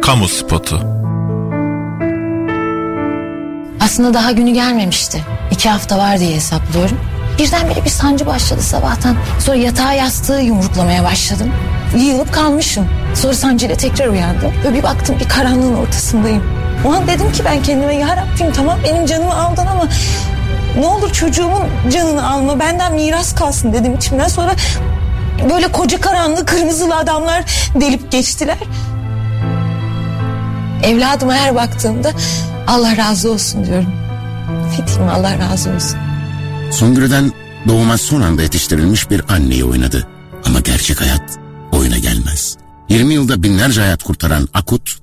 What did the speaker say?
Kamu spotu. Aslında daha günü gelmemişti. 2 hafta var diye hesaplıyorum. Birdenbire bir sancı başladı sabahtan. Sonra yatağa yastığı yumruklamaya başladım. Yığılıp kalmışım. Sonra sancıyla tekrar uyandım. Böyle bir baktım bir karanlığın ortasındayım. O an dedim ki ben kendime, ya Rabbim tamam benim canımı aldın ama ne olur çocuğumun canını alma, benden miras kalsın dedim içimden. Sonra böyle koca karanlığı kırmızılı adamlar delip geçtiler. Evladıma her baktığımda Allah razı olsun diyorum. Fethi'm Allah razı olsun. Songül'den doğuma son anda yetiştirilmiş bir anneyi oynadı. Ama gerçek hayat oyuna gelmez. 20 yılda binlerce hayat kurtaran Akut